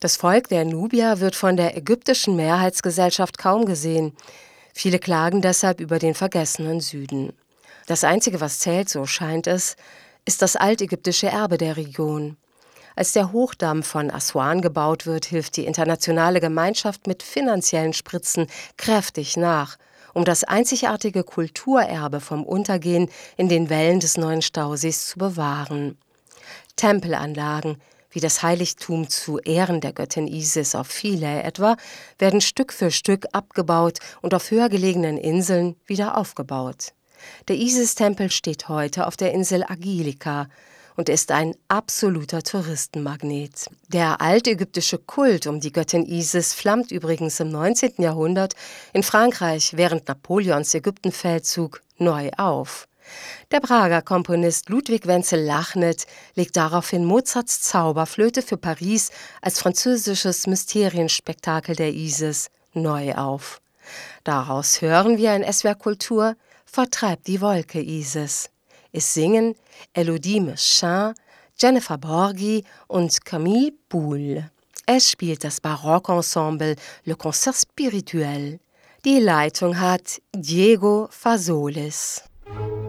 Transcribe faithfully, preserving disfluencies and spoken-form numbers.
Das Volk der Nubier wird von der ägyptischen Mehrheitsgesellschaft kaum gesehen. Viele klagen deshalb über den vergessenen Süden. Das Einzige, was zählt, so scheint es, ist das altägyptische Erbe der Region. Als der Hochdamm von Aswan gebaut wird, hilft die internationale Gemeinschaft mit finanziellen Spritzen kräftig nach, um das einzigartige Kulturerbe vom Untergehen in den Wellen des neuen Stausees zu bewahren. Tempelanlagen, wie das Heiligtum zu Ehren der Göttin Isis auf Philae etwa, werden Stück für Stück abgebaut und auf höher gelegenen Inseln wieder aufgebaut. Der Isis-Tempel steht heute auf der Insel Agilika und ist ein absoluter Touristenmagnet. Der altägyptische Kult um die Göttin Isis flammt übrigens im neunzehnten Jahrhundert in Frankreich während Napoleons Ägyptenfeldzug neu auf. Der Prager Komponist Ludwig Wenzel Lachnet legt daraufhin Mozarts Zauberflöte für Paris als französisches Mysterienspektakel der Isis neu auf. Daraus hören wir in S W R Kultur Vertreibt die Wolke, Isis. Es singen Elodie Meschin, Jennifer Borghi und Camille Boulle. Es spielt das Barockensemble Le Concert Spirituel. Die Leitung hat Diego Fasolis.